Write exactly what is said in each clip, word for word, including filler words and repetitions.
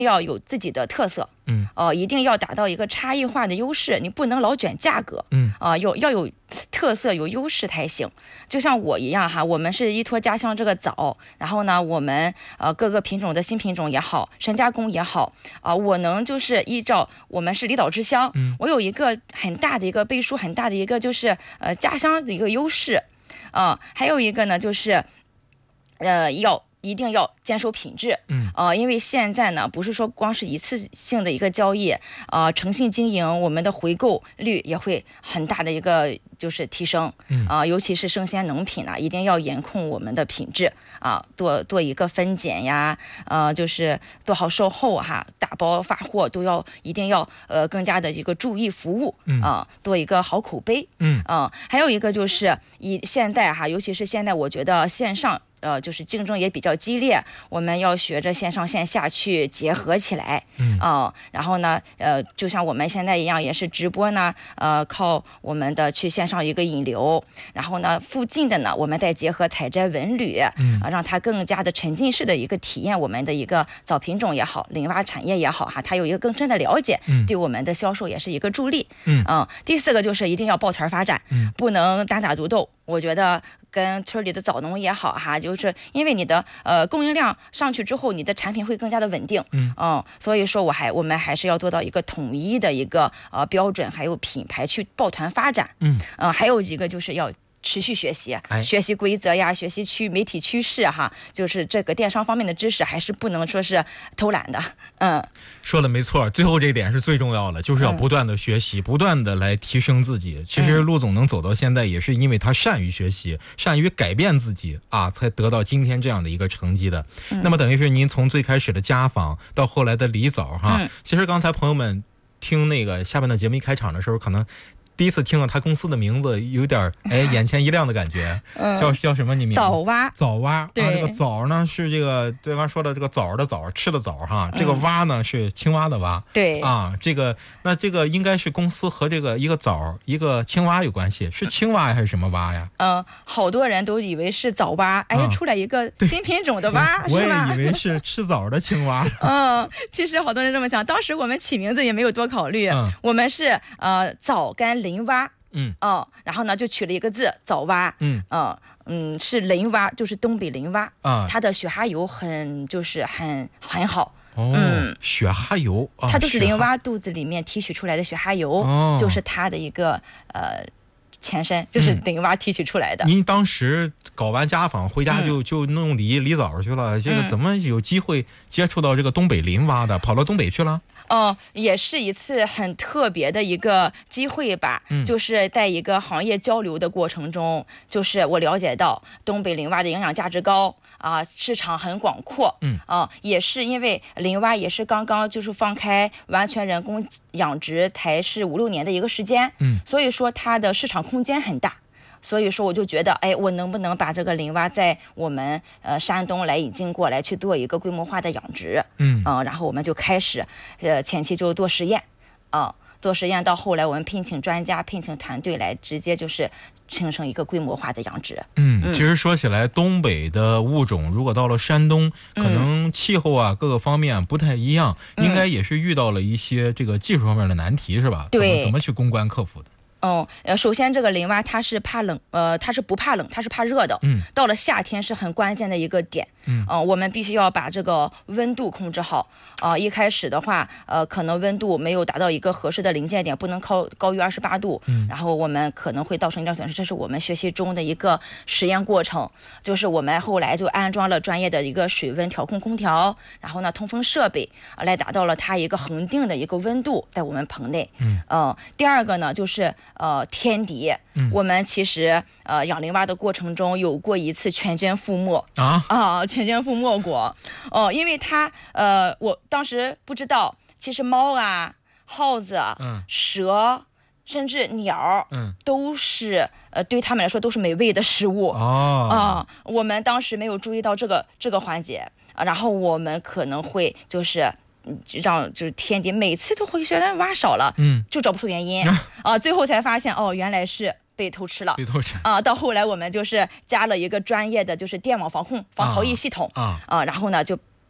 要有自己的特色， 嗯， 哦、呃，一定要达到一个差异化的优势，你不能老卷价格， 嗯， 啊、呃，有要有特色有优势才行。就像我一样哈，我们是依托家乡这个枣，然后呢，我们呃各个品种的新品种也好，深加工也好，啊、呃，我能就是依照我们是离岛之乡， 嗯， 我有一个很大的一个背书，很大的一个就是呃家乡的一个优势，啊、呃，还有一个呢就是，呃要。一定要坚守品质， 嗯， 呃，因为现在呢，不是说光是一次性的一个交易，啊、呃，诚信经营，我们的回购率也会很大的一个就是提升， 嗯， 啊、呃，尤其是生鲜农品呢，一定要严控我们的品质啊，做做一个分拣呀，呃，就是做好售后哈，打包发货都要一定要呃更加的一个注意服务， 嗯啊，做一个好口碑， 嗯， 啊、呃，还有一个就是以现在哈，尤其是现在，我觉得线上。呃，就是竞争也比较激烈，我们要学着线上线下去结合起来， 嗯啊、呃，然后呢，呃，就像我们现在一样，也是直播呢，呃，靠我们的去线上一个引流，然后呢，附近的呢，我们再结合采摘文旅， 嗯、 呃，让它更加的沉浸式的一个体验我们的一个枣品种也好，林蛙产业也好哈，它有一个更深的了解， 嗯， 对我们的销售也是一个助力， 嗯， 嗯、呃，第四个就是一定要抱团发展， 嗯， 不能单打独斗，我觉得。跟村里的枣农也好哈，就是因为你的呃供应量上去之后，你的产品会更加的稳定， 嗯嗯，所以说我还我们还是要做到一个统一的一个呃标准，还有品牌去抱团发展， 嗯， 呃，还有一个就是要。持续学习，学习规则呀，学习趋媒体趋势哈，就是这个电商方面的知识，还是不能说是偷懒的。嗯， 说的没错，最后这一点是最重要的，就是要不断的学习，嗯、不断的来提升自己。其实陆总能走到现在，也是因为他善于学习，善于改变自己啊，才得到今天这样的一个成绩的。嗯、那么等于是您从最开始的家纺到后来的梨枣哈， 嗯、 其实刚才朋友们听那个下半段节目一开场的时候，可能。第一次听到他公司的名字，有点哎眼前一亮的感觉， 嗯、 叫叫什么？你名字？ 枣蛙。 枣蛙。 对、 啊，这个枣呢是这个对刚说的这个枣的枣，吃的枣哈。这个蛙呢、嗯、是青蛙的蛙。 对。 啊，这个那这个应该是公司和这个一个枣一个青蛙有关系，是青蛙还是什么蛙呀？ 嗯、呃，好多人都以为是枣蛙，哎，啊、出来一个新品种的蛙， 我也是吧？ 以为是吃枣的青蛙。 嗯，其实好多人这么想，当时我们起名字也没有多考虑， 嗯、 我们是呃枣跟林蛙。 嗯哦，然后呢，就取了一个字枣蛙， 嗯嗯嗯，是林蛙，就是东北林蛙啊， 它的雪蛤油很就是很很好。 哦，嗯，雪蛤油，啊、 它就是林蛙肚子里面提取出来的雪蛤油， 哦、 就是它的一个呃前身，就是林蛙提取出来的。 嗯、您当时搞完家纺回家就、嗯、就弄梨梨枣去了，这个怎么有机会接触到这个东北林蛙的？跑到东北去了？ 哦，也是一次很特别的一个机会吧， 嗯、 就是在一个行业交流的过程中，就是我了解到东北林蛙的营养价值高啊、呃，市场很广阔， 嗯啊、呃，也是因为林蛙也是刚刚就是放开完全人工养殖才是五六年的一个时间， 嗯， 所以说它的市场空间很大。所以说，我就觉得，哎，我能不能把这个林蛙在我们呃山东来引进过来，去做一个规模化的养殖？ 嗯， 呃、然后我们就开始，呃，前期就做实验，啊、呃，做实验到后来，我们聘请专家、聘请团队来，直接就是形成一个规模化的养殖。 嗯，嗯其实说起来，东北的物种如果到了山东，可能气候啊、嗯、各个方面不太一样， 嗯、 应该也是遇到了一些这个技术方面的难题，是吧？ 对， 怎么怎么去攻关克服的？ 哦，呃，首先这个林蛙它是怕冷，呃，它是不怕冷，它是怕热的。 嗯， 到了夏天是很关键的一个点。 嗯， 呃，我们必须要把这个温度控制好。啊、呃，一开始的话，呃，可能温度没有达到一个合适的临界点，不能高高于二十八度。 嗯， 然后我们可能会造成一点损失，这是我们学习中的一个实验过程。就是我们后来就安装了专业的一个水温调控空调，然后呢通风设备，呃、来达到了它一个恒定的一个温度在我们棚内。 嗯， 呃，第二个呢就是呃天敌。 嗯， 我们其实呃养林蛙的过程中有过一次全军覆没啊啊，全军覆没过哦、呃，因为它呃我当时不知道，其实猫啊、耗子、 嗯、 蛇，甚至鸟， 嗯， 都是呃对他们来说都是美味的食物哦啊、呃。我们当时没有注意到这个这个环节，然后我们可能会就是让就是天敌每次都会觉得蛙少了， 嗯， 就找不出原因啊、呃，最后才发现哦，原来是被偷吃了， 被偷吃啊、呃！到后来我们就是加了一个专业的就是电网防控防逃逸系统啊啊、呃，然后呢就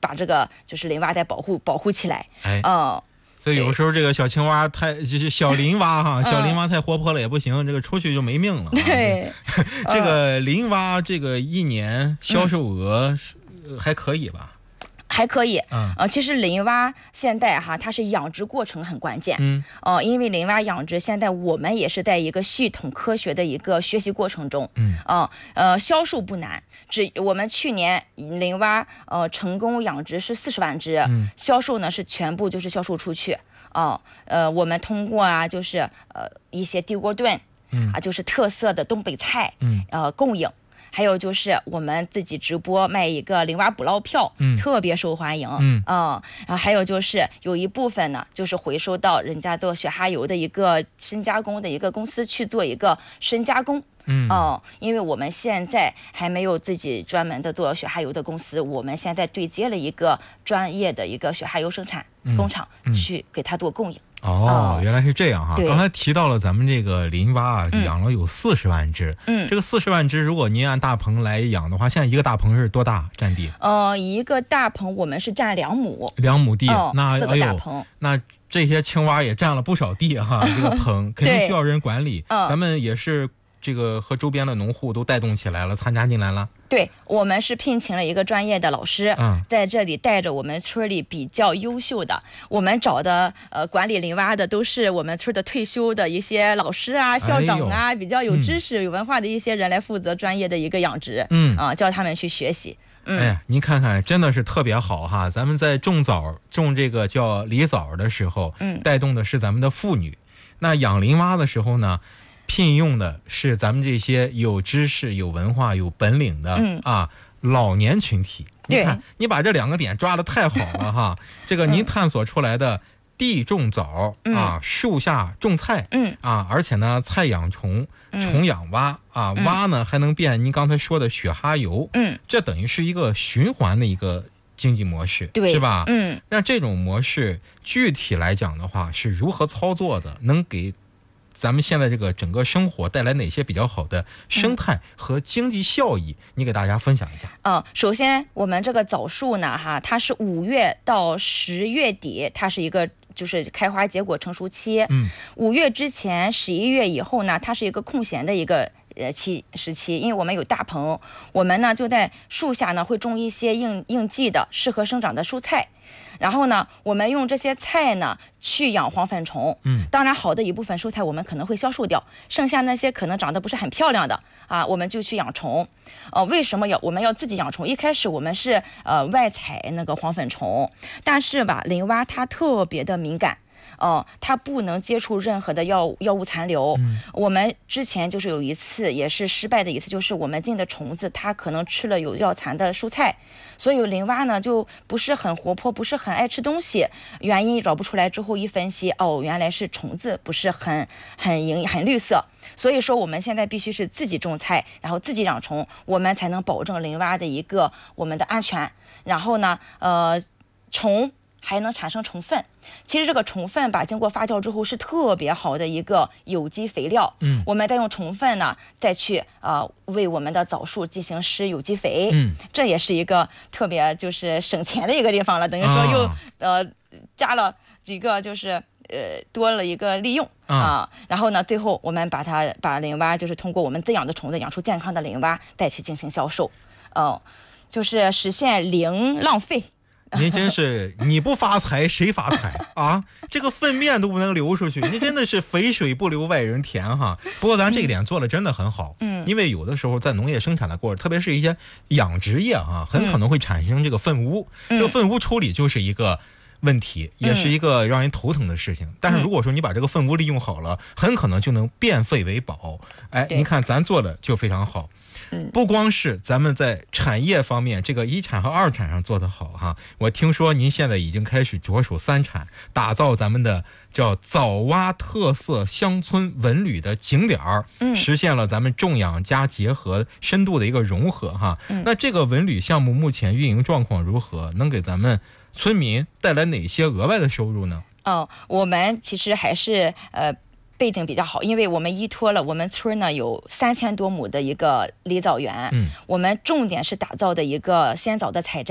把这个就是林蛙再保护保护起来。 哎， 嗯。 所以有时候这个小青蛙太就是小林蛙哈，小林蛙太活泼了也不行，这个出去就没命了。 对， 这个林蛙这个一年销售额还可以吧？ 还可以， 嗯， 呃，其实林蛙现在哈，它是养殖过程很关键， 嗯， 哦、呃，因为林蛙养殖现在我们也是在一个系统科学的一个学习过程中， 嗯， 啊、呃，呃，销售不难，只我们去年林蛙呃成功养殖是四十万只， 嗯， 销售呢是全部就是销售出去，啊、呃，呃，我们通过啊就是呃一些地锅炖， 嗯， 啊就是特色的东北菜， 嗯， 呃供应。还有就是我们自己直播卖一个林蛙捕捞票， 嗯， 特别受欢迎， 嗯， 嗯，然后还有就是有一部分呢，就是回收到人家做雪蛤油的一个深加工的一个公司去做一个深加工。 嗯， 哦，因为我们现在还没有自己专门的做雪蛤油的公司，我们现在对接了一个专业的一个雪蛤油生产工厂， 嗯嗯、 去给他做供应。 哦，原来是这样哈！ 对， 刚才提到了咱们这个林蛙啊， 嗯、 养了有四十万只。 嗯， 这个四十万只，如果您按大棚来养的话，现在一个大棚是多大占地？ 呃，一个大棚我们是占两亩。 两亩地， 哦、 那四个大棚、 哎呦，那这些青蛙也占了不少地哈。这个棚肯定需要人管理。 嗯、 咱们也是这个和周边的农户都带动起来了，参加进来了。 对，我们是聘请了一个专业的老师， 嗯，在这里带着我们村里比较优秀的，我们找的呃管理林蛙的都是我们村的退休的一些老师啊、校长啊， 哎、 比较有知识、嗯、有文化的一些人来负责专业的一个养殖， 嗯啊，教他们去学习。嗯、 哎呀，您看看，真的是特别好哈！咱们在种枣、种这个叫梨枣的时候， 嗯， 带动的是咱们的妇女；那养林蛙的时候呢，聘用的是咱们这些有知识、有文化、有本领的、 嗯、 啊老年群体。你看，你把这两个点抓得太好了哈！这个您探索出来的地种枣、 嗯、 啊，树下种菜， 嗯啊，而且呢，菜养虫，虫养蛙、嗯、啊，蛙呢还能变您刚才说的雪蛤油， 嗯， 这等于是一个循环的一个经济模式， 对， 是吧？ 嗯， 那这种模式具体来讲的话，是如何操作的？能给咱们现在这个整个生活带来哪些比较好的生态和经济效益？嗯、你给大家分享一下。 嗯，首先我们这个枣树呢，哈，它是五月到十月底，它是一个就是开花结果成熟期。 嗯， 五月之前，十一月以后呢，它是一个空闲的一个呃期时期，因为我们有大棚，我们呢就在树下呢会种一些应应季的适合生长的蔬菜。然后呢，我们用这些菜呢去养黄粉虫。 嗯， 当然好的一部分蔬菜我们可能会销售掉，剩下那些可能长得不是很漂亮的啊，我们就去养虫。呃，为什么要我们要自己养虫？一开始我们是呃外采那个黄粉虫，但是吧，林蛙它特别的敏感。哦、呃，它不能接触任何的药药物残留、 嗯。 我们之前就是有一次也是失败的一次，就是我们进的虫子，它可能吃了有药残的蔬菜，所以林蛙呢就不是很活泼，不是很爱吃东西。原因找不出来之后一分析，哦，原来是虫子不是很很营很绿色。所以说我们现在必须是自己种菜，然后自己养虫，我们才能保证林蛙的一个我们的安全。然后呢，呃，虫还能产生虫粪。其实这个虫粪吧，经过发酵之后是特别好的一个有机肥料。 嗯， 我们再用虫粪呢，再去呃为我们的枣树进行施有机肥。 嗯， 这也是一个特别就是省钱的一个地方了，等于说又、 啊、 呃加了几个就是呃多了一个利用啊、 啊。 然后呢，最后我们把它把林蛙就是通过我们滋养的虫子养出健康的林蛙，再去进行销售，呃，就是实现零浪费。 您真是你不发财谁发财啊？这个粪便都不能流出去，您真的是肥水不流外人田哈。不过咱这一点做的真的很好， 嗯， 因为有的时候在农业生产的过程，特别是一些养殖业哈，很可能会产生这个粪污， 嗯、 这个粪污处理就是一个问题，也是一个让人头疼的事情。嗯、但是如果说你把这个粪污利用好了，很可能就能变废为宝。哎，您看咱做的就非常好。不光是咱们在产业方面这个一产和二产上做得好哈，我听说您现在已经开始着手三产，打造咱们的叫枣蛙特色乡村文旅的景点儿， 嗯， 实现了咱们种养加结合深度的一个融合哈。 嗯、 那这个文旅项目目前运营状况如何？能给咱们村民带来哪些额外的收入呢？ 哦，我们其实还是呃。背景比较好，因为我们依托了我们村呢有三千多亩的一个梨枣园， 嗯， 我们重点是打造的一个鲜枣的采摘，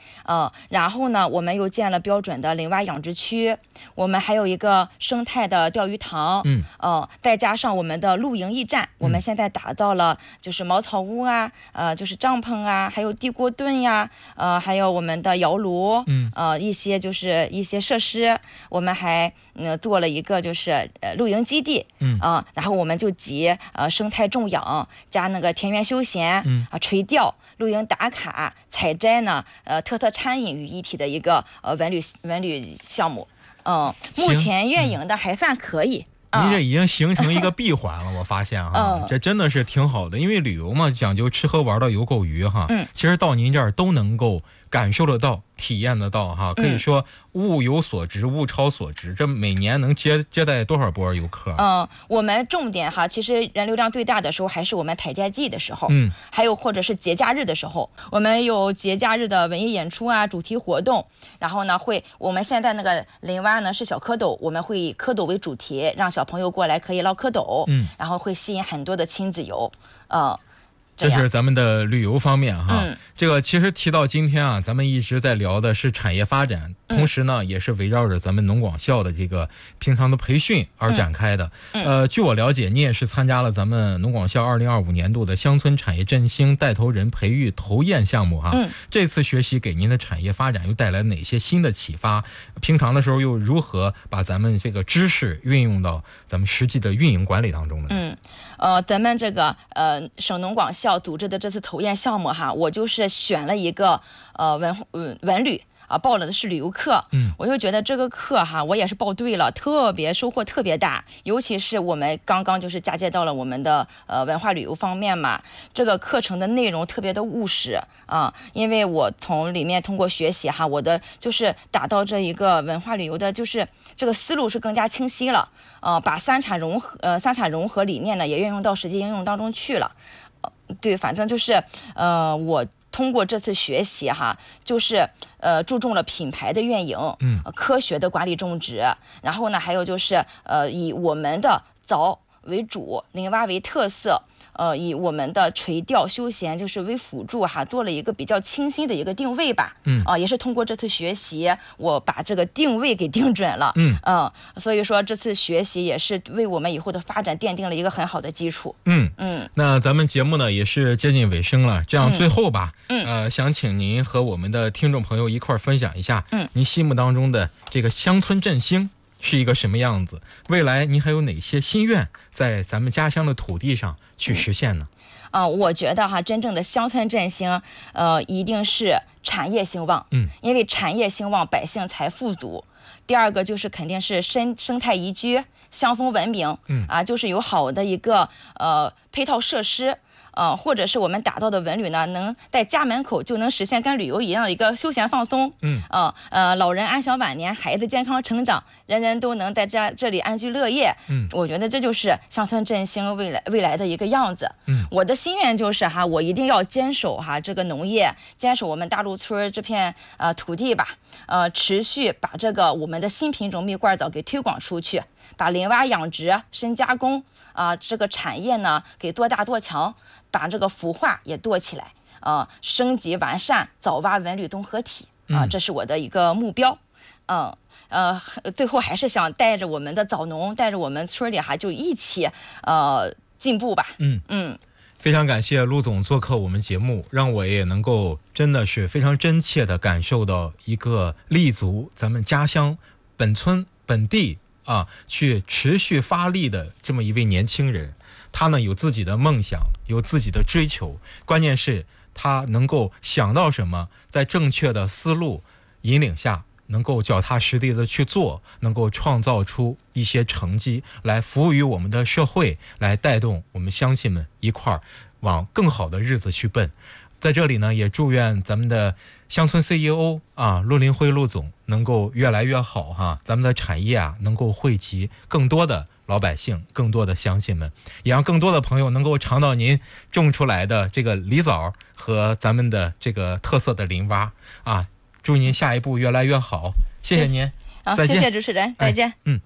呃，然后呢，我们又建了标准的林蛙养殖区，我们还有一个生态的钓鱼塘， 嗯， 呃，再加上我们的露营驿站，我们现在打造了就是茅草屋啊，呃，就是帐篷啊，还有地锅炖呀，呃，还有我们的窑炉， 嗯， 呃，一些就是一些设施，我们还嗯、呃、做了一个就是呃露营基地， 嗯啊、呃，然后我们就集呃生态种养加那个田园休闲， 嗯啊垂钓。露营打卡、采摘呢，呃，特色餐饮于一体的一个呃文旅文旅项目，嗯、呃，目前运营的还算可以。 您这已经形成一个闭环了，我发现哈， 嗯、 这真的是挺好的。因为旅游嘛，讲究吃喝玩乐游购娱哈， 嗯， 其实到您这儿都能够感受得到、体验得到哈。可以说物有所值，物超所值。这每年能接接待多少波游客？ 嗯，我们重点哈，其实人流量最大的时候还是我们采摘季的时候， 嗯， 还有或者是节假日的时候，我们有节假日的文艺演出啊、主题活动，然后呢会，我们现在那个林蛙呢是小蝌蚪，我们会以蝌蚪为主题，让小朋友过来可以捞蝌蚪， 嗯， 然后会吸引很多的亲子游，呃。 这是咱们的旅游方面哈， 嗯、 这个其实提到今天啊，咱们一直在聊的是产业发展，同时呢，也是围绕着咱们农广校的这个平常的培训而展开的。 嗯嗯、 呃，据我了解，你也是参加了咱们农广校二零二五年度的乡村产业振兴带头人培育投研项目哈。 嗯、 这次学习给您的产业发展又带来哪些新的启发？平常的时候又如何把咱们这个知识运用到咱们实际的运营管理当中呢？ 嗯，呃，咱们这个呃省农广校组织的这次投研项目哈，我就是选了一个呃文文文旅啊，报了的是旅游课， 嗯， 我就觉得这个课哈，我也是报对了，特别收获特别大，尤其是我们刚刚就是嫁接到了我们的呃文化旅游方面嘛，这个课程的内容特别的务实啊，因为我从里面通过学习哈，我的就是打造这一个文化旅游的，就是这个思路是更加清晰了，呃，把三产融合呃三产融合理念呢也运用到实际应用当中去了。对，反正就是，呃，我通过这次学习哈，就是呃注重了品牌的运营， 嗯、 呃，科学的管理种植，然后呢，还有就是呃以我们的藻为主，林蛙为特色。呃，以我们的垂钓休闲就是为辅助哈，做了一个比较清晰的一个定位吧。 嗯， 啊、呃，也是通过这次学习，我把这个定位给定准了。 嗯嗯、呃，所以说这次学习也是为我们以后的发展奠定了一个很好的基础。 嗯嗯， 那咱们节目呢也是接近尾声了，这样最后吧， 嗯， 呃，想请您和我们的听众朋友一块儿分享一下， 嗯， 您心目当中的这个乡村振兴是一个什么样子？未来您还有哪些心愿在咱们家乡的土地上去实现呢？ 嗯啊、呃，我觉得哈，真正的乡村振兴，呃，一定是产业兴旺， 嗯， 因为产业兴旺，百姓才富足。第二个就是肯定是生生态宜居、乡风文明， 嗯啊，就是有好的一个呃配套设施。呃，或者是我们打造的文旅呢，能在家门口就能实现跟旅游一样的一个休闲放松， 嗯， 呃呃，老人安享晚年，孩子健康成长，人人都能在这这里安居乐业， 嗯， 我觉得这就是乡村振兴未来未来的一个样子， 嗯， 我的心愿就是哈，我一定要坚守哈这个农业，坚守我们大陆村这片呃土地吧，呃，持续把这个我们的新品种蜜罐枣给推广出去，把林蛙养殖、深加工啊、呃、这个产业呢给做大做强。把这个孵化也做起来啊、呃，升级完善藻蛙文旅综合体啊、呃，这是我的一个目标。嗯呃，最后还是想带着我们的枣农，带着我们村里哈，就一起呃进步吧。 嗯嗯， 非常感谢陆总做客我们节目，让我也能够真的是非常真切的感受到一个立足咱们家乡本村本地啊，去持续发力的这么一位年轻人。他呢有自己的梦想，有自己的追求，关键是他能够想到什么，在正确的思路引领下，能够脚踏实地的去做，能够创造出一些成绩来服务于我们的社会，来带动我们乡亲们一块儿往更好的日子去奔。在这里呢，也祝愿咱们的乡村 C E O 啊，陆林辉陆总能够越来越好哈，咱们的产业啊能够惠及更多的老百姓，更多的乡亲们，也让更多的朋友能够尝到您种出来的这个梨枣和咱们的这个特色的林蛙啊！祝您下一步越来越好，谢谢您， 好， 再见， 谢谢主持人，再见。 哎、嗯。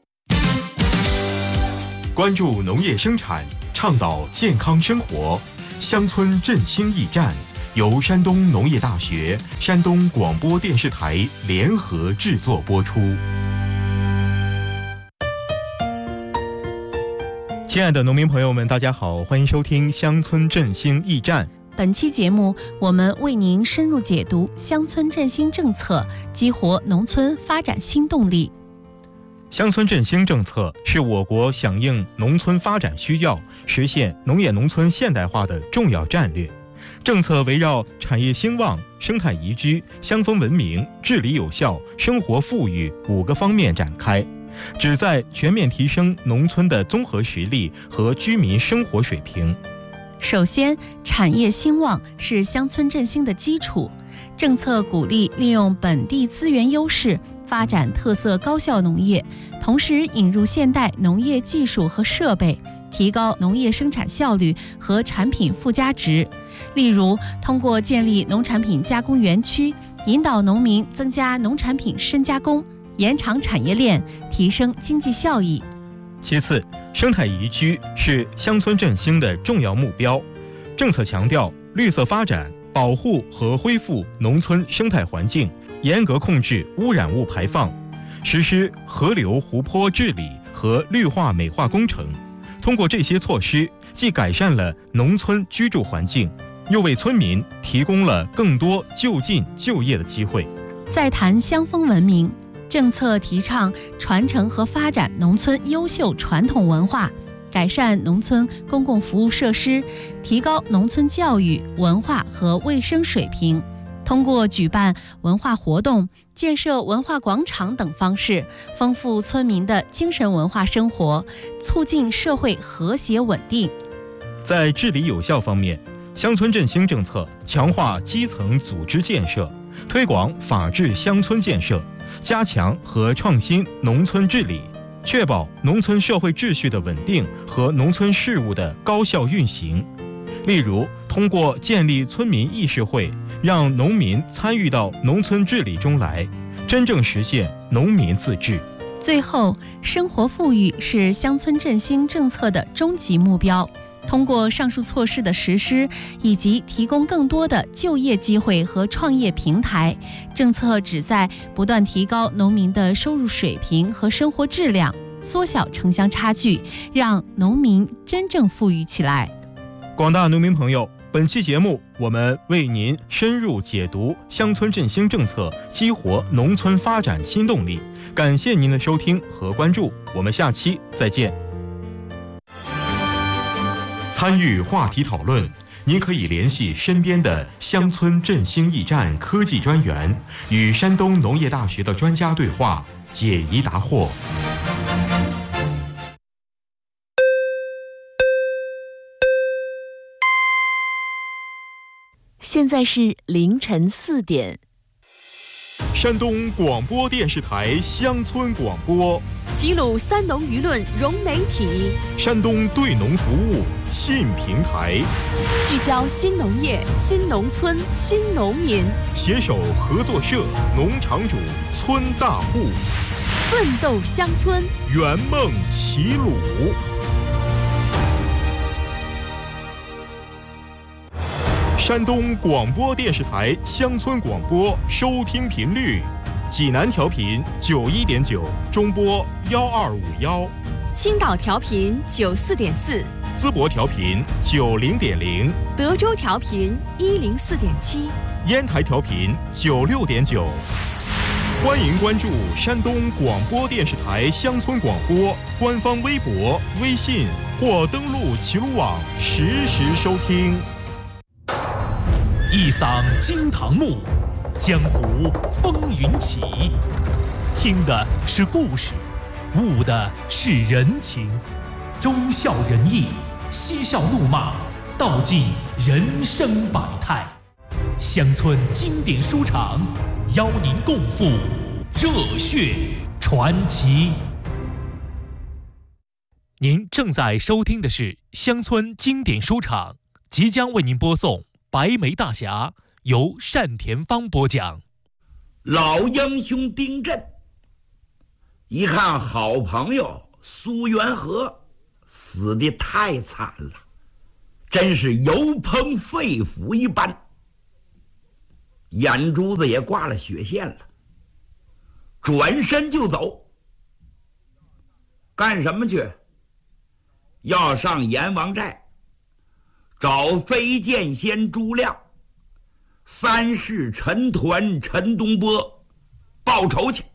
关注农业生产，倡导健康生活， 乡村振兴驿站由山东农业大学、山东广播电视台联合制作播出。亲爱的农民朋友们，大家好，欢迎收听乡村振兴驿站。 本期节目，我们为您深入解读乡村振兴政策，激活农村发展新动力。 乡村振兴政策是我国响应农村发展需要，实现农业农村现代化的重要战略。政策围绕产业兴旺、生态宜居、乡风文明、治理有效、生活富裕五个方面展开，旨在全面提升农村的综合实力和居民生活水平。 首先，产业兴旺是乡村振兴的基础。政策鼓励利用本地资源优势，发展特色高效农业，同时引入现代农业技术和设备，提高农业生产效率和产品附加值。例如，通过建立农产品加工园区，引导农民增加农产品深加工，延长产业链，提升经济效益。 其次，生态宜居是乡村振兴的重要目标。政策强调绿色发展，保护和恢复农村生态环境，严格控制污染物排放，实施河流湖泊治理和绿化美化工程。通过这些措施，既改善了农村居住环境，又为村民提供了更多就近就业的机会。 再谈乡风文明，政策提倡传承和发展农村优秀传统文化，改善农村公共服务设施，提高农村教育、文化和卫生水平。通过举办文化活动、建设文化广场等方式，丰富村民的精神文化生活，促进社会和谐稳定。 在治理有效方面，乡村振兴政策强化基层组织建设，推广法治乡村建设，加强和创新农村治理，确保农村社会秩序的稳定和农村事务的高效运行。例如，通过建立村民议事会，让农民参与到农村治理中来，真正实现农民自治。 最后，生活富裕是乡村振兴政策的终极目标。通过上述措施的实施，以及提供更多的就业机会和创业平台，政策旨在不断提高农民的收入水平和生活质量，缩小城乡差距，让农民真正富裕起来。 广大农民朋友，本期节目我们为您深入解读乡村振兴政策，激活农村发展新动力。感谢您的收听和关注，我们下期再见。参与话题讨论，您可以联系身边的乡村振兴驿站科技专员，与山东农业大学的专家对话，解疑答惑。 现在是凌晨四点。 山东广播电视台乡村广播， 齐鲁三农舆论融媒体， 山东对农服务新平台， 聚焦新农业、新农村、新农民， 携手合作社、农场主、村大户， 奋斗乡村， 圆梦齐鲁。山东广播电视台乡村广播收听频率：济南调频九一点九，中波幺二五幺； 青岛调频九四点四， 淄博调频九零点零， 德州调频一零四点七， 烟台调频九六点九。欢迎关注山东广播电视台乡村广播官方微博、微信或登录齐鲁网实时收听。 一嗓惊堂木，江湖风云起。听的是故事，悟的是人情，忠孝仁义，嬉笑怒骂，道尽人生百态。乡村经典书场，邀您共赴热血传奇。您正在收听的是乡村经典书场，即将为您播送白眉大侠，由单田芳播讲。 老英雄丁震一看好朋友苏元和死得太惨了， 真是油澎肺腑一般，眼珠子也挂了血线了，转身就走。干什么去？要上阎王寨找飞剑仙朱亮、三世陈抟陈东波报仇去。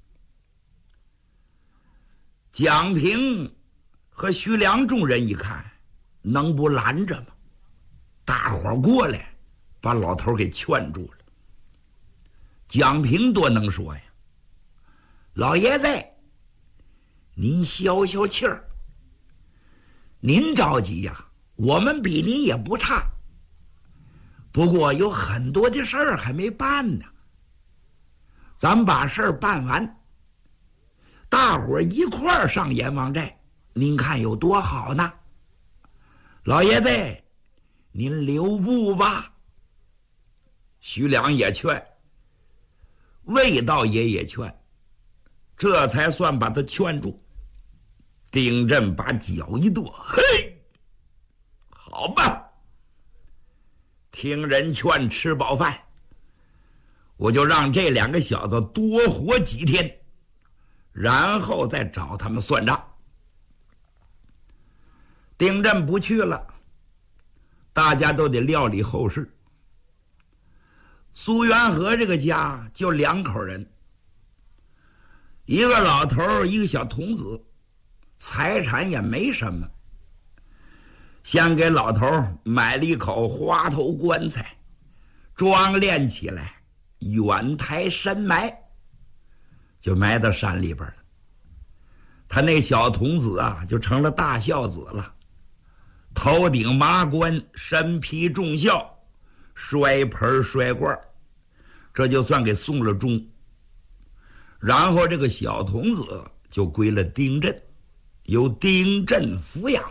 蒋平和徐良众人一看，能不拦着吗？大伙儿过来把老头给劝住了。蒋平多能说呀，老爷子您消消气儿，您着急呀，我们比您也不差，不过有很多的事儿还没办呢，咱们把事儿办完，大伙儿一块儿上阎王寨，您看有多好呢？老爷子您留步吧。徐良也劝，魏道爷也劝，这才算把他劝住。丁震把脚一跺，嘿，好吧，听人劝，吃饱饭，我就让这两个小子多活几天，然后再找他们算账。丁震不去了，大家都得料理后事。苏元和这个家就两口人，一个老头，一个小童子，财产也没什么。先给老头买了一口花头棺材，装殓起来，远台深埋，就埋到山里边了。他那小童子啊，就成了大孝子了，头顶麻冠，身披重孝，摔盆摔罐，这就算给送了终。然后这个小童子就归了丁震，由丁震抚养。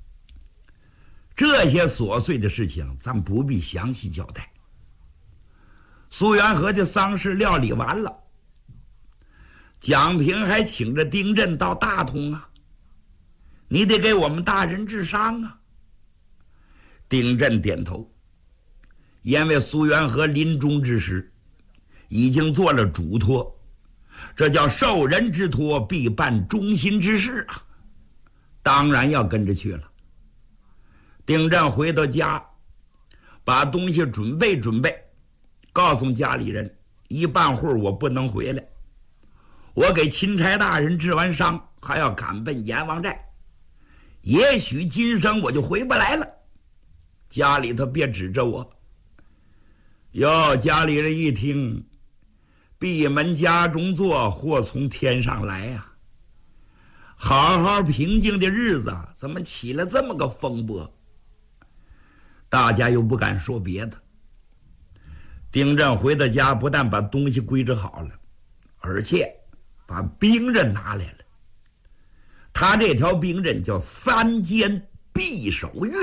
这些琐碎的事情咱不必详细交代。苏元和的丧事料理完了，蒋平还请着丁震到大同啊，你得给我们大人治伤啊。丁震点头，因为苏元和临终之时已经做了嘱托，这叫受人之托必办忠心之事啊，当然要跟着去了。丁震回到家，把东西准备准备，告诉家里人，一半会儿我不能回来，我给钦差大人治完伤，还要赶奔阎王寨，也许今生我就回不来了，家里头别指着我。哟，家里人一听，闭门家中坐，祸从天上来呀、啊！好好平静的日子怎么起了这么个风波？大家又不敢说别的。丁震回到家，不但把东西归置好了，而且把兵刃拿来了。他这条兵刃叫三尖匕首钺，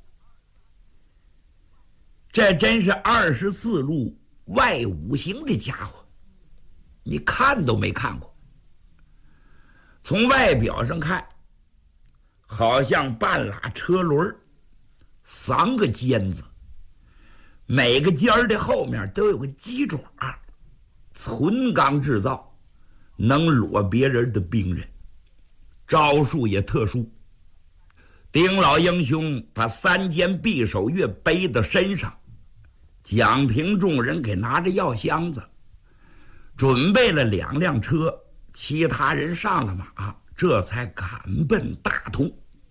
这真是二十四路外五行的家伙，你看都没看过。从外表上看，好像半拉车轮，三个尖子，每个尖儿的后面都有个鸡爪，纯钢制造，能裸别人的兵刃，招数也特殊。丁老英雄把三尖匕首钺背到身上，蒋平众人给拿着药箱子，准备了两辆车，其他人上了马，这才赶奔大同。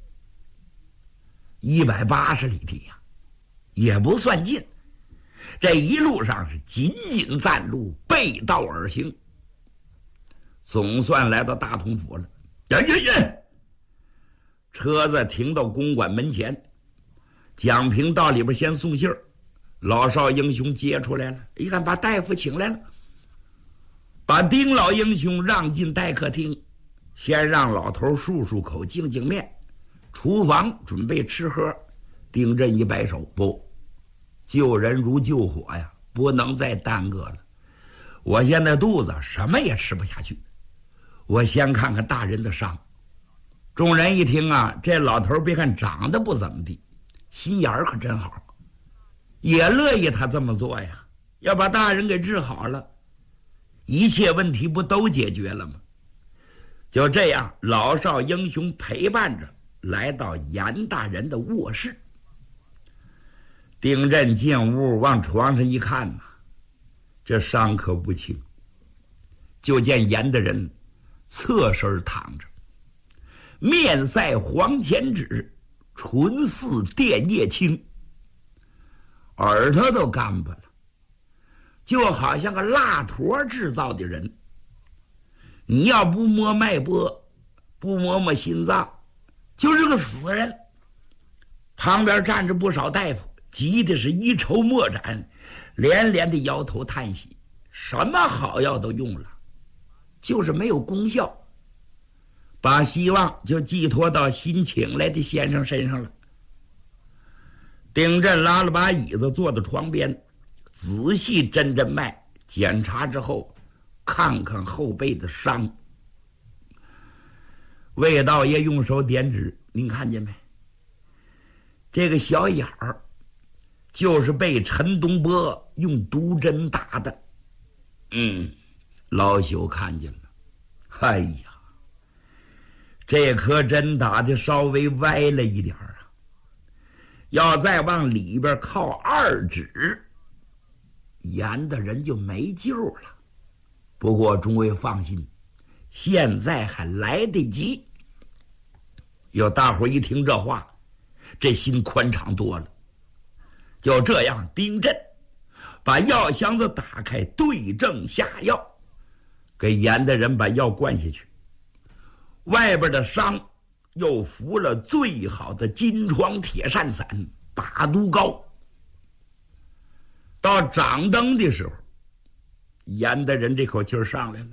一百八十里地呀、啊，也不算近。这一路上是紧紧暂路，背道而行，总算来到大同府了。呀呀呀！车子停到公馆门前，蒋平到里边先送信儿，老少英雄接出来了，一看把大夫请来了，把丁老英雄让进待客厅，先让老头漱漱口，净净面，厨房准备吃喝。丁震一摆手，不，救人如救火呀，不能再耽搁了。我现在肚子什么也吃不下去，我先看看大人的伤。众人一听啊，这老头别看长得不怎么地， 心眼儿可真好，也乐意他这么做呀，要把大人给治好了，一切问题不都解决了吗？就这样，老少英雄陪伴着来到严大人的卧室。丁震进屋往床上一看呐、啊，这伤可不轻。就见严大人侧身躺着，面赛黄钱纸，唇似电叶青，耳朵都干巴了，就好像个蜡坨制造的人。你要不摸脉搏，不摸摸心脏，就是个死人。旁边站着不少大夫，急的是一筹莫展，连连的摇头叹息，什么好药都用了，就是没有功效，把希望就寄托到新请来的先生身上了。丁震拉了把椅子坐到床边，仔细诊诊脉，检查之后看看后背的伤。魏道爷用手点指，您看见没？这个小眼儿就是被陈东波用毒针打的。嗯，老朽看见了。哎呀，这颗针打的稍微歪了一点啊，要再往里边靠二指，严的人就没救了。不过众位放心，现在还来得及。有大伙一听这话，这心宽敞多了。就这样，丁震把药箱子打开，对症下药，给严的人把药灌下去。外边的伤又服了最好的金疮铁扇散、把毒膏。到掌灯的时候，严的人这口气上来了，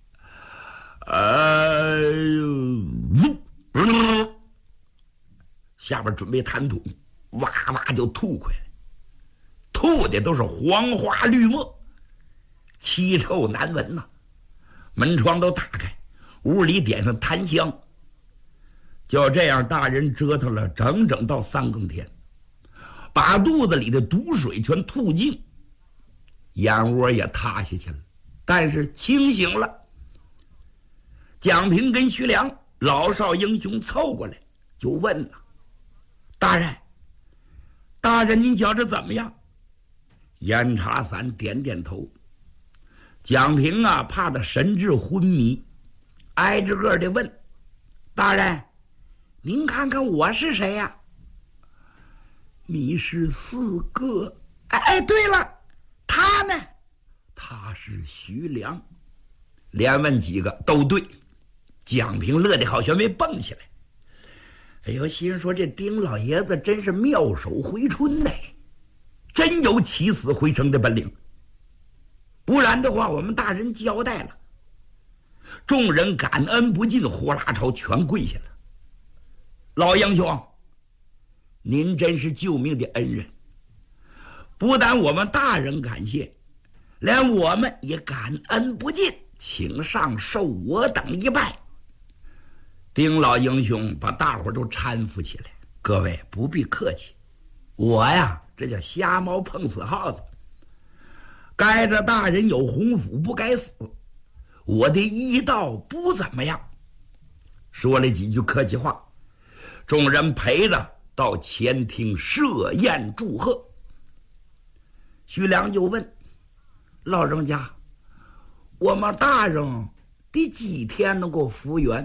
哎呦，呃、下边准备弹吐，哇哇就吐回来，吐的都是黄花绿墨，奇臭难闻呐、啊。门窗都打开，屋里点上檀香。就这样，大人折腾了整整到三更天，把肚子里的毒水全吐净，眼窝也塌下去了，但是清醒了。蒋平跟徐良老少英雄凑过来就问了：“大人，大人您觉着怎么样？”严查散点点头。蒋平啊，怕他神志昏迷，挨着个的问：“大人，您看看我是谁呀、啊？”“你是四哥。”“哎，对了，他呢？”“他是徐良。”连问几个都对。蒋平乐得好像没蹦起来。哎呦，心说这丁老爷子真是妙手回春呢，真有起死回生的本领。不然的话，我们大人交代了。众人感恩不尽，呼啦朝全跪下了。老英雄，您真是救命的恩人，不但我们大人感谢，连我们也感恩不尽，请上受我等一拜。丁老英雄把大伙都搀扶起来，各位不必客气，我呀这叫瞎猫碰死耗子，该着大人有洪福不该死，我的医道不怎么样。说了几句客气话，众人陪着到前厅设宴祝贺。徐良就问老人家：“我们大人第几天能够复原？”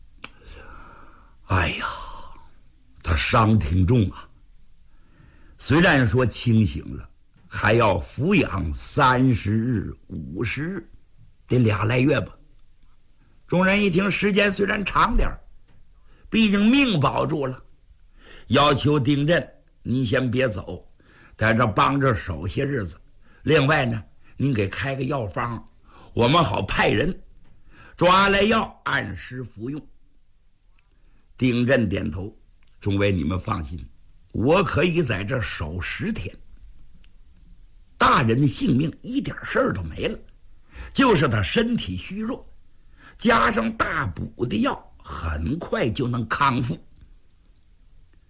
哎呀，他伤挺重啊，虽然说清醒了，还要服养三十日、五十日，得俩来月吧。众人一听，时间虽然长点，毕竟命保住了，要求丁震您先别走，在这帮着守些日子。另外呢，您给开个药方，我们好派人抓来药，按时服用。丁震点头：“众位你们放心，我可以在这守十天。大人的性命一点事儿都没了，就是他身体虚弱，加上大补的药，很快就能康复。”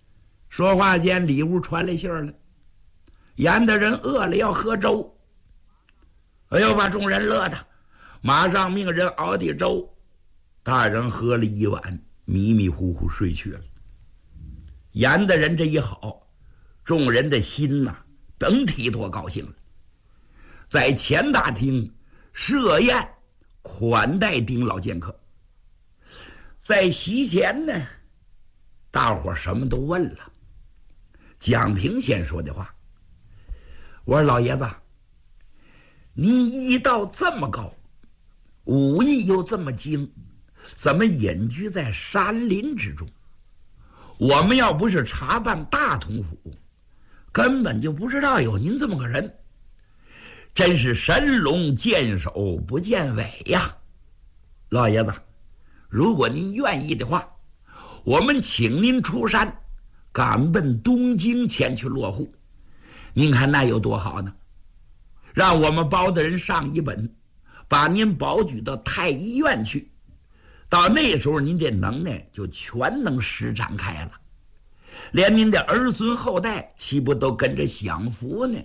说话间，里屋传来信儿来，严大人饿了要喝粥。哎呦，把众人乐的，马上命人熬的粥。大人喝了一碗，迷迷糊糊睡去了。严大人这一好，众人的心呐、啊，甭提多高兴了。在前大厅设宴款待丁老剑客。在席前呢，大伙什么都问了。蒋平先说的话，我说老爷子，您医道这么高，武艺又这么精，怎么隐居在山林之中？我们要不是查办大同府，根本就不知道有您这么个人，真是神龙见首不见尾呀！老爷子，如果您愿意的话，我们请您出山，赶奔东京前去落户。您看那有多好呢？让我们包大人上一本，把您保举到太医院去。到那时候，您这能耐就全能施展开了，连您的儿孙后代岂不都跟着享福呢？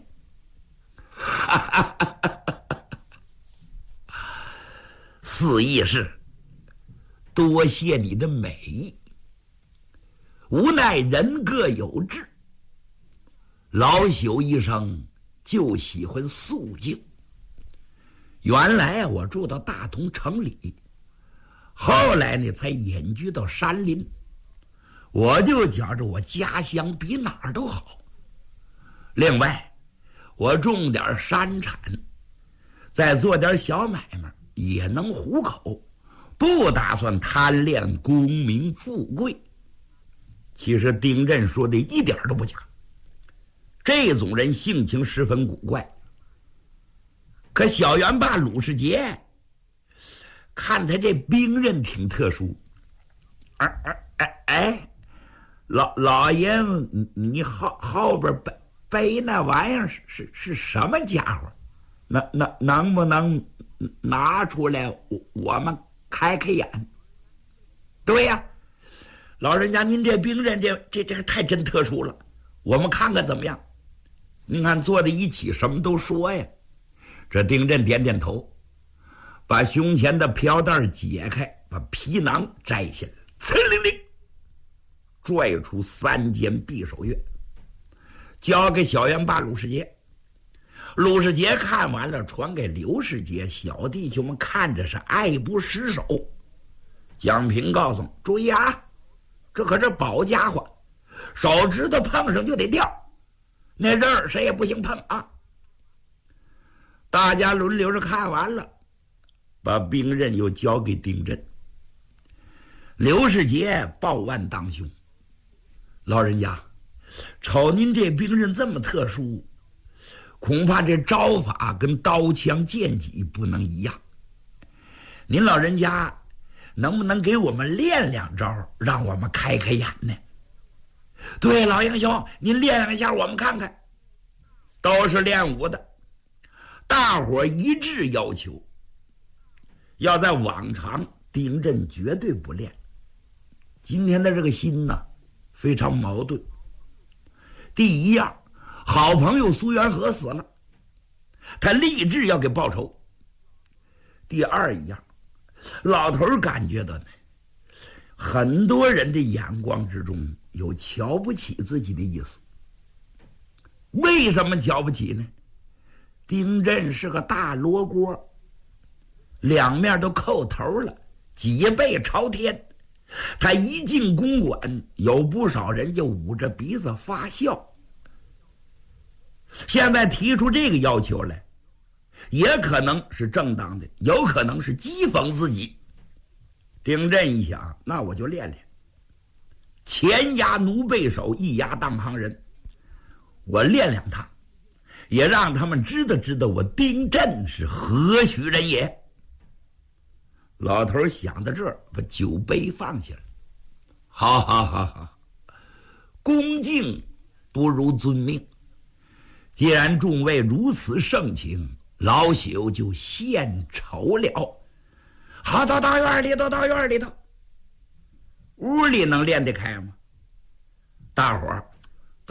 四义士，多谢你的美意，无奈人各有志，老朽一生就喜欢肃静。原来我住到大同城里，后来呢才隐居到山林，我就觉着我家乡比哪儿都好。另外我种点山产，再做点小买卖也能糊口，不打算贪恋功名富贵。其实丁震说的一点都不假，这种人性情十分古怪。可小元霸鲁世杰看他这兵刃挺特殊，哎哎哎，老老爷子，你后后边背背那玩意儿是是是什么家伙？能能能不能拿出来我我们开开眼？对呀、啊，老人家，您这兵刃这这这个太真特殊了，我们看看怎么样？您看坐在一起什么都说呀。这丁震点点头，把胸前的飘带解开，把皮囊摘下来，呲灵灵拽出三间匕首钺，交给小元霸鲁世杰。鲁世杰看完了，传给刘世杰，小弟兄们看着是爱不释手。蒋平告诉注意啊，这可是宝家伙，手指头碰上就得掉，那刃儿谁也不行碰啊。大家轮流着看完了，把兵刃又交给丁震。刘世杰抱腕当胸，老人家，瞅您这兵刃这么特殊，恐怕这招法跟刀枪剑戟不能一样。您老人家能不能给我们练两招，让我们开开眼呢？对，老英雄，您练两下我们看看。都是练武的，大伙一致要求，要在往常丁震绝对不练。今天的这个心呢，非常矛盾。第一样，好朋友苏元和死了，他立志要给报仇。第二一样，老头感觉到呢，很多人的眼光之中有瞧不起自己的意思。为什么瞧不起呢？丁震是个大罗锅，两面都扣头了，脊背朝天。他一进公馆，有不少人就捂着鼻子发笑。现在提出这个要求来，也可能是正当的，有可能是讥讽自己。丁震一想，那我就练练，前压奴背手，一压当行人，我练练他，也让他们知道知道我丁震是何许人也。老头想到这儿，把酒杯放下了。好好好好，恭敬不如遵命。既然众位如此盛情，老朽就献丑了。好，到到院里头，到院里头。屋里能练得开吗？大伙儿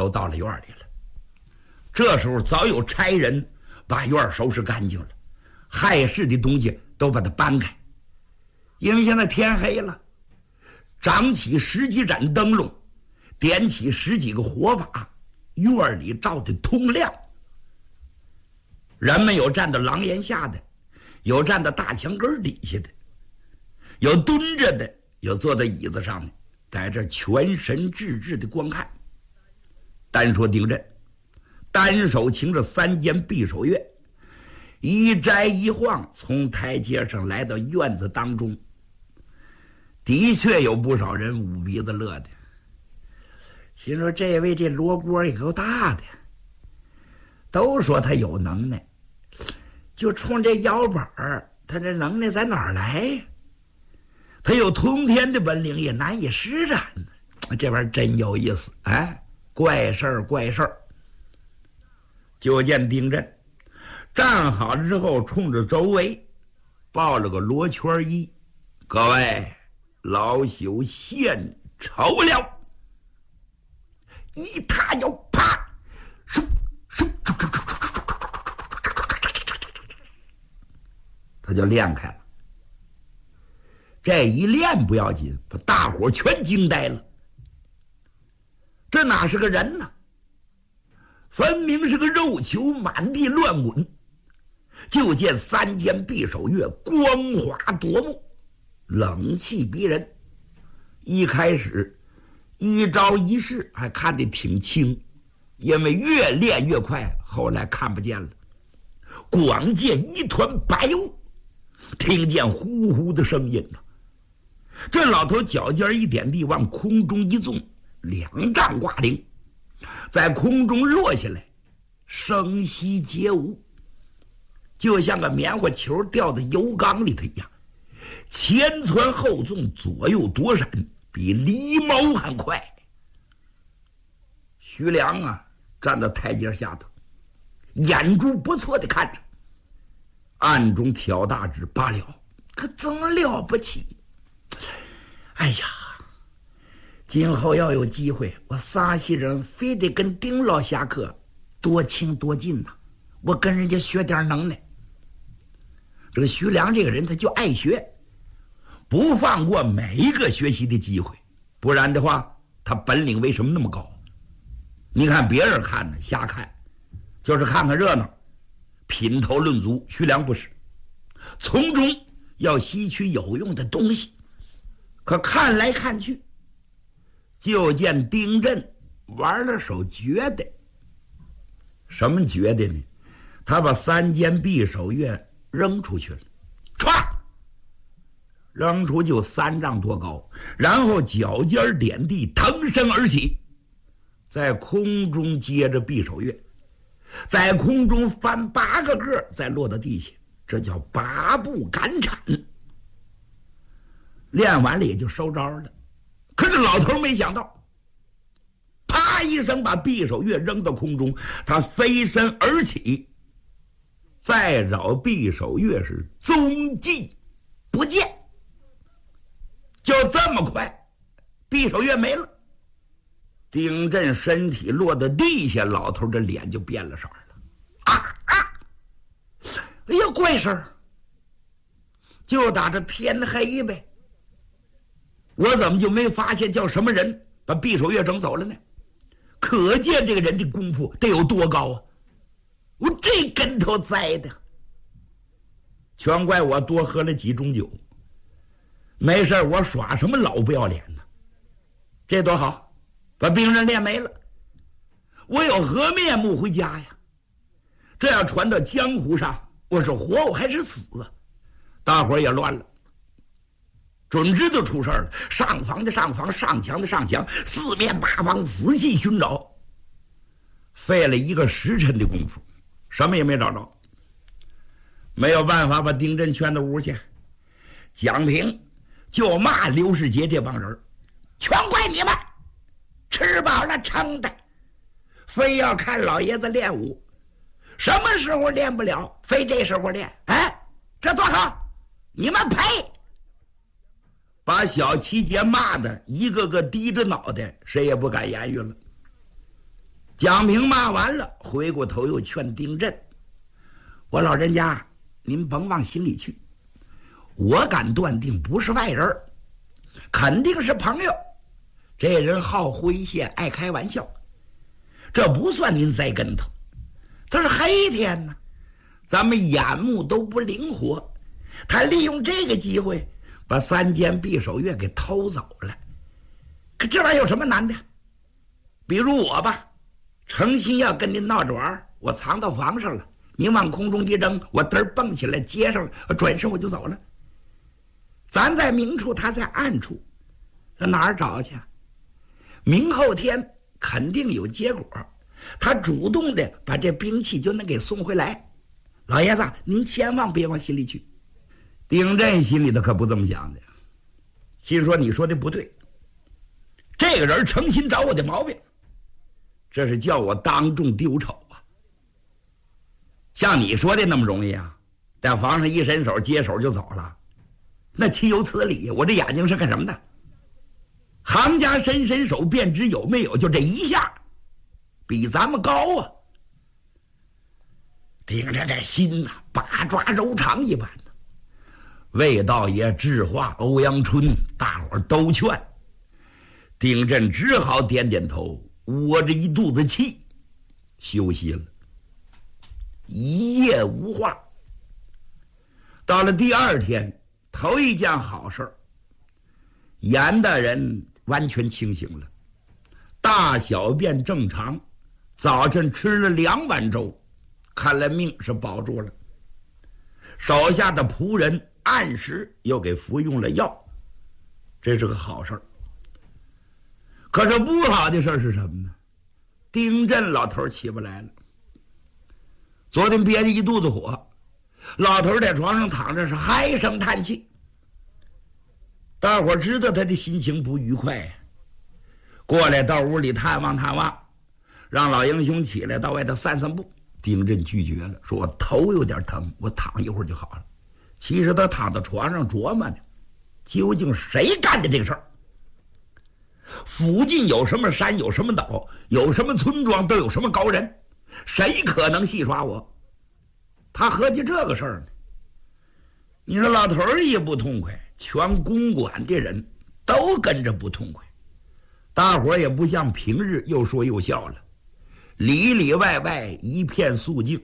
都到了院里了。这时候早有差人把院收拾干净了，害事的东西都把它搬开。因为现在天黑了，张起十几盏灯笼，点起十几个火把，院里照得通亮。人们有站到廊檐下的，有站到大墙根底下的，有蹲着的，有坐在椅子上的，在这全神致志的观看。单说丁震，单手擎着三间匕首钺，一摘一晃，从台阶上来到院子当中。的确有不少人捂鼻子乐的，心说这位这罗锅也够大的，都说他有能耐，就冲这腰板儿，他这能耐在哪儿来？他有通天的本领，也难以施展呢。这玩意儿真有意思，哎，怪事儿怪事儿。就见丁震站好了之后，冲着周围报了个罗圈揖：“各位老朽献丑了。”一踏腰，啪，嗖嗖嗖嗖嗖嗖嗖嗖，他就练开了。这一练不要紧，把大伙全惊呆了。这哪是个人呢？分明是个肉球，满地乱滚。就见三间匕首钺光滑夺目，冷气逼人。一开始一招一式还看得挺清，因为越练越快，后来看不见了。光见一团白雾，听见呼呼的声音呢。这老头脚尖一点地，往空中一纵，两丈挂铃，在空中落下来，声息皆无，就像个棉花球掉在油缸里头一样，前窜后纵，左右躲闪，比狸猫还快。徐良啊，站在台阶下头，眼珠不错的看着，暗中挑大指：罢了，可怎么了不起？哎呀，今后要有机会，我沙溪人非得跟丁老侠客多亲多近呐、啊！我跟人家学点能耐。这个徐良这个人，他就爱学，不放过每一个学习的机会，不然的话，他本领为什么那么高？你看别人看呢，瞎看，就是看看热闹，品头论足。徐良不是，从中要吸取有用的东西。可看来看去，就见丁震玩了手绝的。什么绝的呢？他把三间匕首钺扔出去了，歘，扔出就三丈多高，然后脚尖点地，腾身而起，在空中接着匕首钺，在空中翻八个个，再落到地下，这叫八步赶铲。练完了也就收招了。可是老头没想到，啪一声把匕首钺扔到空中，他飞身而起，再找匕首钺是踪迹不见。就这么快，匕首钺没了。丁震身体落到地下，老头的脸就变了色了。啊啊！哎呀，怪事儿！就打这天黑呗。我怎么就没发现叫什么人把匕首钺整走了呢？可见这个人的功夫得有多高啊！我这跟头栽的，全怪我多喝了几盅酒。没事我耍什么老不要脸呢？这多好，把兵刃练没了，我有何面目回家呀？这要传到江湖上，我是活我还是死啊？大伙儿也乱了。准知道出事了，上房的上房，上墙的上墙，四面八方仔细寻找，费了一个时辰的功夫，什么也没找着。没有办法把丁震劝到屋去，蒋平就骂刘世杰这帮人，全怪你们吃饱了撑的，非要看老爷子练武，什么时候练不了，非这时候练，哎，这多好，你们赔！把小七杰骂的一个个低着脑袋，谁也不敢言语了。 蒋平骂完了，回过头又劝丁震：“我老人家，您甭往心里去，我敢断定不是外人，肯定是朋友。这人好诙谐，爱开玩笑，这不算您栽跟头。他是黑天呢，咱们眼目都不灵活，他利用这个机会把三间匕首月给偷走了。可这玩意儿有什么难的？比如我吧，诚心要跟您闹着玩，我藏到房上了，您往空中一扔，我嘚儿蹦起来接上了，转身我就走了。咱在明处，他在暗处，这哪儿找去？明后天肯定有结果，他主动的把这兵器就能给送回来。老爷子，您千万别往心里去。丁震心里头可不这么想的，心说你说的不对，这个人诚心找我的毛病，这是叫我当众丢丑啊！像你说的那么容易啊？在房上一伸手接手就走了，那岂有此理！我这眼睛是干什么的？行家伸伸手便知有没有，就这一下，比咱们高啊！顶着这心呐、啊，八爪柔肠一般的。魏道爷、智化、欧阳春，大伙儿都劝。丁震只好点点头，窝着一肚子气，休息了。一夜无话。到了第二天，头一件好事儿，严大人完全清醒了，大小便正常，早晨吃了两碗粥，看来命是保住了。手下的仆人按时又给服用了药，这是个好事儿。可是不好的事儿是什么呢？丁震老头起不来了，昨天憋着一肚子火，老头在床上躺着是唉声叹气。大伙知道他的心情不愉快呀，过来到屋里探望探望，让老英雄起来到外头散散步。丁震拒绝了，说我头有点疼，我躺一会儿就好了。其实他躺在床上琢磨呢，究竟谁干的这个事儿？附近有什么山，有什么岛，有什么村庄，都有什么高人，谁可能戏耍我？他合计这个事儿呢。你说老头儿也不痛快，全公馆的人都跟着不痛快，大伙儿也不像平日又说又笑了，里里外外一片肃静。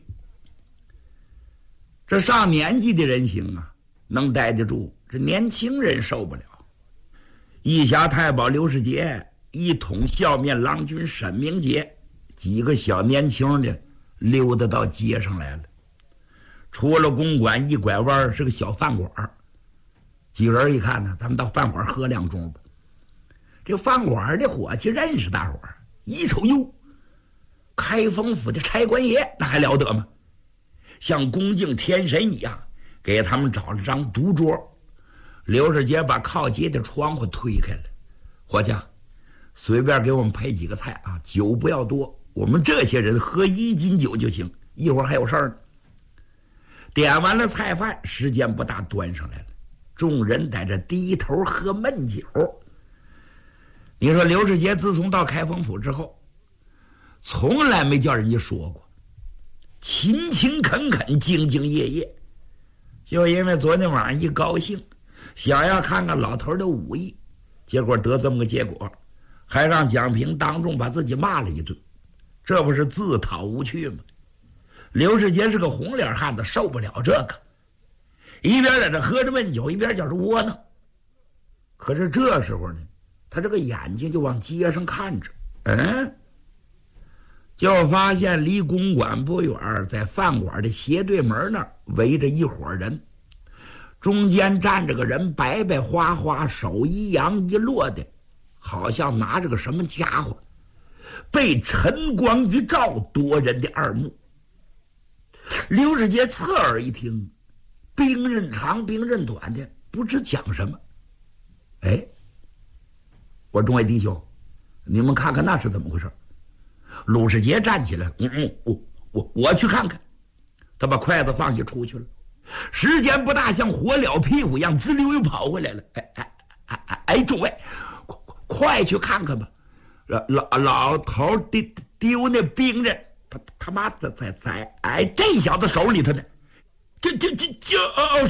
这上年纪的人行啊，能待得住，这年轻人受不了。义侠太保刘世杰，一统笑面郎君沈明杰，几个小年轻的溜达到街上来了。出了公馆一拐弯是个小饭馆，几个人一看呢，咱们到饭馆喝两盅吧。这饭馆的伙计认识大伙儿，一瞅哟，开封府的差官爷，那还了得吗？像恭敬天神一样，给他们找了张独桌。刘世杰把靠街的窗户推开了，伙计，随便给我们配几个菜啊，酒不要多，我们这些人喝一斤酒就行，一会儿还有事儿呢。点完了菜饭，时间不大，端上来了，众人在这低头喝闷酒。你说刘世杰自从到开封府之后，从来没叫人家说过，勤勤恳恳，兢兢业业，就因为昨天晚上一高兴，想要看看老头的武艺，结果得这么个结果，还让蒋平当众把自己骂了一顿，这不是自讨无趣吗？刘世杰是个红脸汉子，受不了这个，一边在这喝着闷酒，一边觉着窝囊。可是这时候呢，他这个眼睛就往街上看着，嗯，就发现离公馆不远，在饭馆的斜对门那儿围着一伙人，中间站着个人，白白花花，手一扬一落的，好像拿着个什么家伙，被晨光一照，夺人的二目。刘世杰侧耳一听，兵刃长兵刃短的，不知讲什么。哎，我众位弟兄，你们看看那是怎么回事？鲁世杰站起来，嗯嗯，我我我去看看。他把筷子放下出去了，时间不大，像火燎屁股一样，滋溜又跑回来了。哎哎哎哎，众位，快快去看看吧！老老老头低丢那兵刃，他他妈在在在哎这小子手里头呢，这这这这哦。